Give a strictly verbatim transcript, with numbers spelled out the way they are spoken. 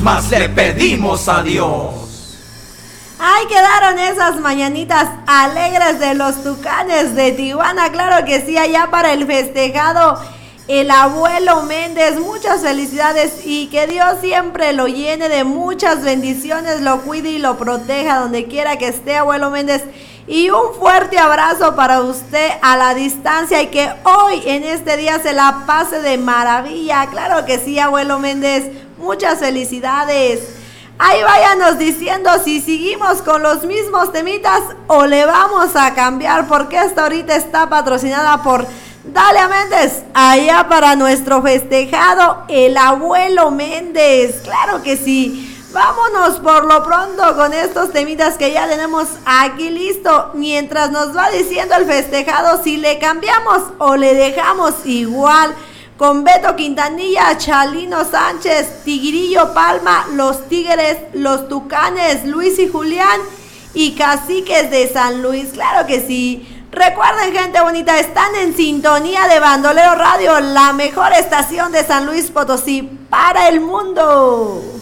más le pedimos a Dios. Ahí quedaron esas mañanitas alegres de los Tucanes de Tijuana, claro que sí, allá para el festejado, el abuelo Méndez. Muchas felicidades y que Dios siempre lo llene de muchas bendiciones, lo cuide y lo proteja donde quiera que esté, abuelo Méndez. Y un fuerte abrazo para usted a la distancia y que hoy en este día se la pase de maravilla. Claro que sí, abuelo Méndez, muchas felicidades. Ahí váyanos diciendo si seguimos con los mismos temitas o le vamos a cambiar, porque esta ahorita está patrocinada por Dalia Méndez, allá para nuestro festejado, el abuelo Méndez. Claro que sí. Vámonos por lo pronto con estos temitas que ya tenemos aquí listo, mientras nos va diciendo el festejado si le cambiamos o le dejamos igual. Con Beto Quintanilla, Chalino Sánchez, Tigrillo Palma, los Tigres, los Tucanes, Luis y Julián y Caciques de San Luis. Claro que sí. Recuerden, gente bonita, están en sintonía de Bandolero Radio, la mejor estación de San Luis Potosí para el mundo.